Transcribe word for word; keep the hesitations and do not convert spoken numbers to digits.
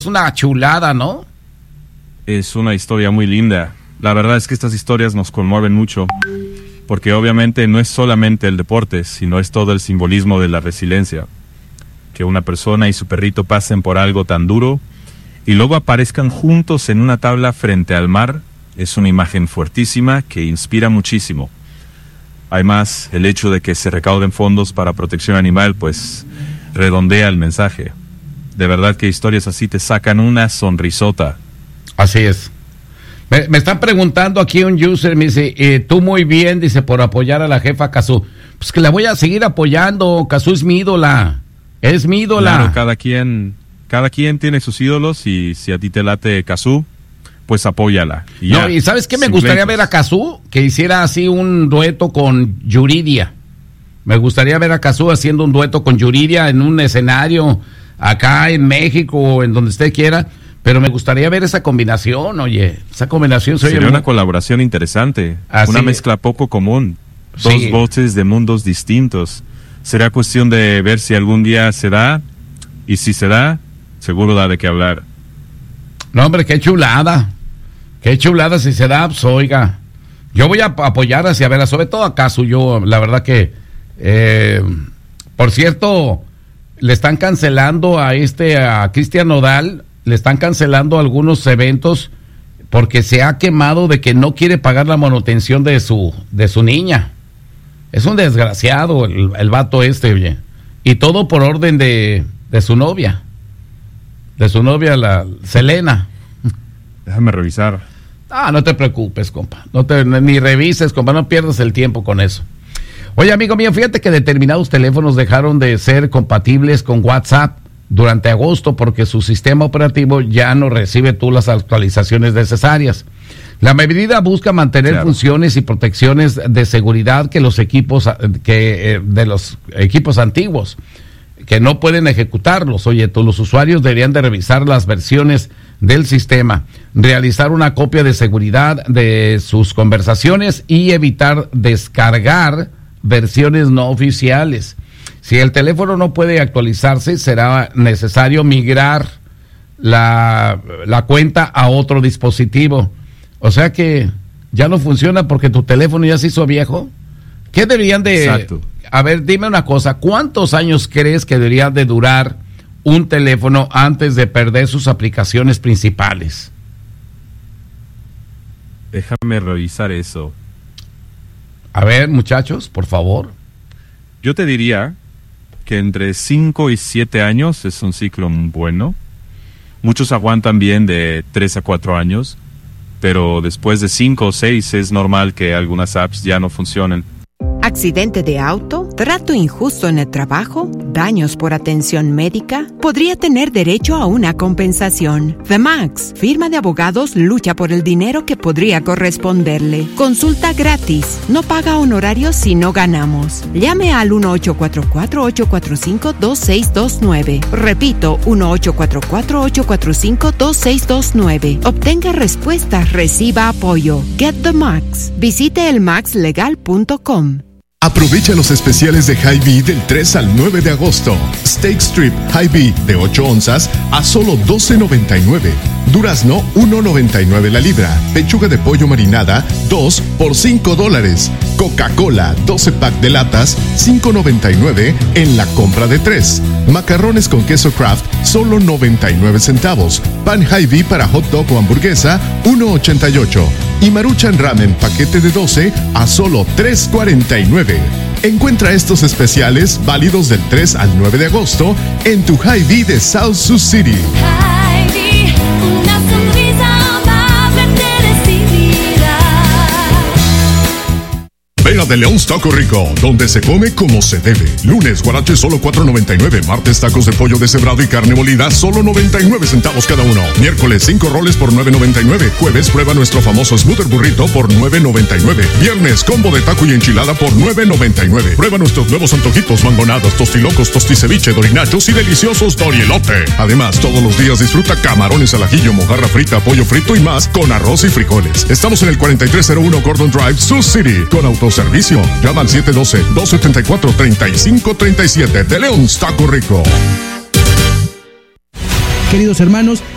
una chulada, ¿no? Es una historia muy linda. La verdad es que estas historias nos conmueven mucho, porque obviamente no es solamente el deporte, sino es todo el simbolismo de la resiliencia. Que una persona y su perrito pasen por algo tan duro y luego aparezcan juntos en una tabla frente al mar, es una imagen fuertísima que inspira muchísimo. Además, el hecho de que se recauden fondos para protección animal, pues redondea el mensaje. De verdad que historias así te sacan una sonrisota. Así es. Me, me están preguntando aquí un user, me dice, eh, tú muy bien, dice, por apoyar a la jefa Cazú. Pues que la voy a seguir apoyando, Cazú es mi ídola, es mi ídola. Claro, cada quien, cada quien tiene sus ídolos y si a ti te late Cazú, pues apóyala. Y no, ya, y ¿sabes qué me sin gustaría pleitos. ver a Cazú? Que hiciera así un dueto con Yuridia. Me gustaría ver a Cazú haciendo un dueto con Yuridia en un escenario acá en México o en donde usted quiera. Pero me gustaría ver esa combinación, oye, esa combinación se oye Sería muy- una colaboración interesante, Así una es. mezcla poco común, dos Sí. voces de mundos distintos. Será cuestión de ver si algún día se da, y si se da, seguro da de qué hablar. No, hombre, qué chulada, qué chulada si se da, pues, oiga. Yo voy a ap- apoyar hacia verla, sobre todo a Cazú, yo, la verdad que, eh, por cierto, le están cancelando a este, a Cristian Nodal, le están cancelando algunos eventos porque se ha quemado de que no quiere pagar la manutención de su, de su niña. Es un desgraciado el, el vato este, oye. Y todo por orden de, de su novia, de su novia, la Selena. Déjame revisar. Ah, no te preocupes, compa. No te, ni revises, compa, no pierdas el tiempo con eso. Oye, amigo mío, fíjate que determinados teléfonos dejaron de ser compatibles con WhatsApp durante agosto porque su sistema operativo ya no recibe tú las actualizaciones necesarias. La medida busca mantener Claro. funciones y protecciones de seguridad que los equipos que eh, de los equipos antiguos que no pueden ejecutarlos. Oye, todos los usuarios deberían de revisar las versiones del sistema, realizar una copia de seguridad de sus conversaciones y evitar descargar versiones no oficiales. Si el teléfono no puede actualizarse, será necesario migrar la, la cuenta a otro dispositivo. O sea que ya no funciona porque tu teléfono ya se hizo viejo. ¿Qué deberían de...? Exacto. A ver, dime una cosa, ¿cuántos años crees que debería de durar un teléfono antes de perder sus aplicaciones principales? Déjame revisar eso. A ver, muchachos, por favor. Yo te diría que entre cinco y siete años es un ciclo bueno. Muchos aguantan bien de tres a cuatro años, pero después de cinco o seis es normal que algunas apps ya no funcionen. ¿Accidente de auto? ¿Trato injusto en el trabajo? ¿Daños por atención médica? Podría tener derecho a una compensación. The Max, firma de abogados, lucha por el dinero que podría corresponderle. Consulta gratis. No paga honorarios si no ganamos. Llame al uno ocho cuatro cuatro, ocho cuatro cinco, dos seis dos nueve. Repito, uno ocho cuatro cuatro, ocho cuatro cinco, dos seis dos nueve. Obtenga respuestas, reciba apoyo. Get the Max. Visite el max legal punto com. Aprovecha los especiales de Hy-Vee del tres al nueve de agosto. Steak Strip Hy-Vee de ocho onzas a solo doce noventa y nueve. Durazno uno noventa y nueve la libra. Pechuga de pollo marinada dos por cinco dólares. Coca-Cola doce pack de latas cinco noventa y nueve en la compra de tres. Macarrones con queso Kraft solo noventa y nueve centavos. Pan Hy-Vee para hot dog o hamburguesa uno ochenta y ocho. Y Maruchan Ramen paquete de doce a solo tres cuarenta y nueve. Encuentra estos especiales válidos del tres al nueve de agosto en tu Hy-Vee de South Sioux City. Hy-Vee, una sonrisa amable te recibirá. Ven a De Leon's Taco Rico, donde se come como se debe. Lunes, guaraches solo cuatro noventa y nueve. Martes, tacos de pollo deshebrado y carne molida solo noventa y nueve centavos cada uno. Miércoles, cinco roles por nueve noventa y nueve. Jueves, prueba nuestro famoso Smoother Burrito por nueve noventa y nueve. Viernes, combo de taco y enchilada por nueve noventa y nueve. Prueba nuestros nuevos antojitos, mangonadas, tostilocos, tosticeviche, dorinachos y deliciosos dorielote. Además, todos los días disfruta camarones al ajillo, mojarra frita, pollo frito y más con arroz y frijoles. Estamos en el cuarenta y tres cero uno Gordon Drive, Sioux City, con autoservicio. Llama al siete uno dos, dos siete cuatro, tres cinco tres siete. De Leon's Taco Rico. Queridos hermanos,